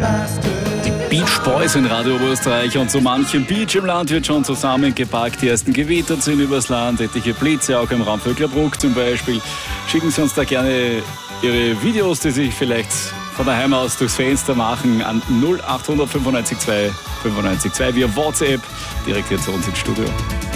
Beach Boys in Radio Oberösterreich und so manchem Beach im Land wird schon zusammengepackt. Die ersten Gewitter ziehen übers Land, etliche Blitze, auch im Raum Vöcklerbruck zum Beispiel. Schicken Sie uns da gerne Ihre Videos, die sich vielleicht von daheim aus durchs Fenster machen, an 0800 95 2 95 2 via WhatsApp direkt hier zu uns ins Studio.